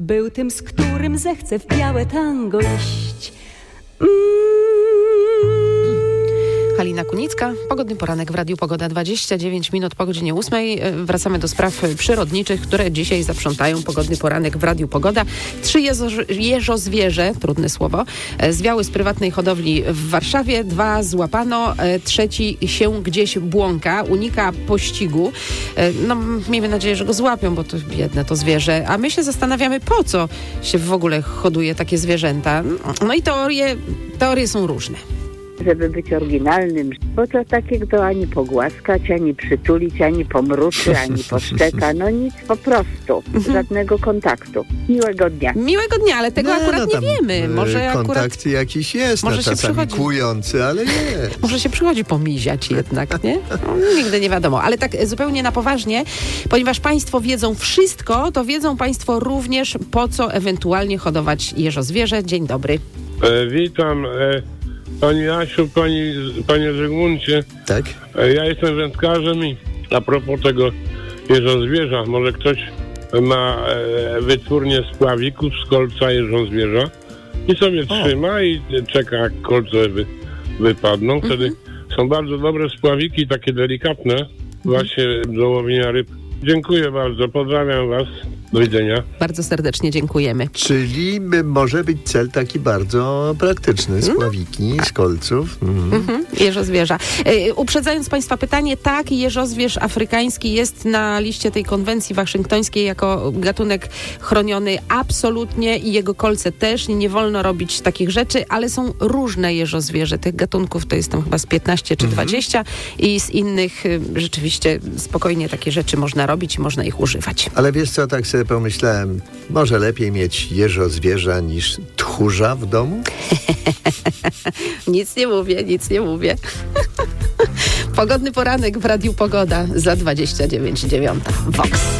był tym, z którym zechce w białe tango iść. Halina Kunicka, pogodny poranek w Radiu Pogoda, 29 minut po godzinie 8. Wracamy do spraw przyrodniczych, które dzisiaj zaprzątają pogodny poranek w Radiu Pogoda. 3 jeżozwierzę, trudne słowo, zwiały z prywatnej hodowli w Warszawie, 2 złapano, 3 się gdzieś błąka, unika pościgu. No, miejmy nadzieję, że go złapią, bo to biedne to zwierzę. A my się zastanawiamy, po co się w ogóle hoduje takie zwierzęta. No i teorie są różne. Żeby być oryginalnym, bo to takiego to ani pogłaskać, ani przytulić, ani pomruczy, ani poszczeka, no nic po prostu, żadnego kontaktu. Miłego dnia. Miłego dnia, ale tego akurat nie wiemy. Może kontakt jakiś jest, może czasami kłujący, ale nie. Może się przychodzi pomiziać jednak, nie? No, nigdy nie wiadomo. Ale tak zupełnie na poważnie, ponieważ państwo wiedzą wszystko, to wiedzą państwo również, po co ewentualnie hodować jeżozwierzę. Dzień dobry. Witam. Pani Jasiu, panie Zygmuncie. Tak? Ja jestem wędkarzem i a propos tego jeżozwierza, może ktoś ma wytwórnię spławików z kolca jeżozwierza i sobie trzyma i czeka, jak kolce wypadną. Wtedy są bardzo dobre spławiki, takie delikatne, właśnie do łowienia ryb. Dziękuję bardzo, pozdrawiam was. Do widzenia. Bardzo serdecznie dziękujemy. Czyli może być cel taki bardzo praktyczny. Spławiki z kolców. Jeżozwierza. Uprzedzając państwa pytanie, tak, jeżozwierz afrykański jest na liście tej konwencji waszyngtońskiej jako gatunek chroniony absolutnie i jego kolce też. Nie wolno robić takich rzeczy, ale są różne jeżozwierze. Tych gatunków to jest tam chyba z 15 czy 20 i z innych rzeczywiście spokojnie takie rzeczy można robić i można ich używać. Ale wiesz co, tak sobie pomyślałem, może lepiej mieć jeżozwierza niż tchórza w domu? Nic nie mówię. Pogodny poranek w Radiu Pogoda za 29,9. Vox.